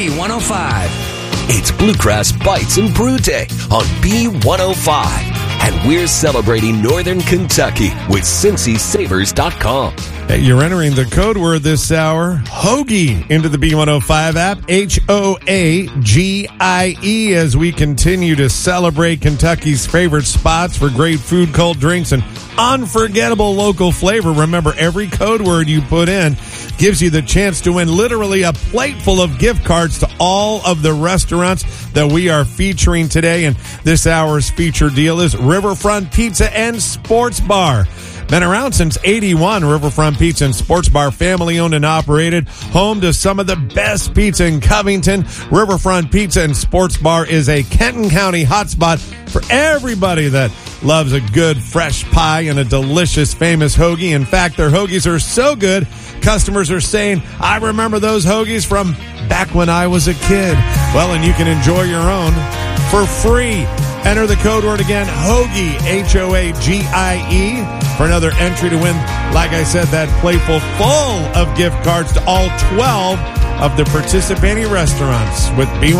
B105. It's Bluegrass Bites and Brew Day on B105. And we're celebrating Northern Kentucky with CincySavers.com. Hey, you're entering the code word this hour, Hoagie, into the B105 app, Hoagie, as we continue to celebrate Kentucky's favorite spots for great food, cold drinks, and unforgettable local flavor. Remember, every code word you put in gives you the chance to win literally a plate full of gift cards to all of the restaurants that we are featuring today. And this hour's feature deal is Riverfront Pizza and Sports Bar. Been around since 81, Riverfront Pizza and Sports Bar, family-owned and operated, home to some of the best pizza in Covington. Riverfront Pizza and Sports Bar is a Kenton County hotspot for everybody that loves a good fresh pie and a delicious famous hoagie. In fact, their hoagies are so good, customers are saying, I remember those hoagies from back when I was a kid. Well, and you can enjoy your own for free. Enter the code word again, Hoagie, Hoagie, for another entry to win, like I said, that playful full of gift cards to all 12 of the participating restaurants with B1.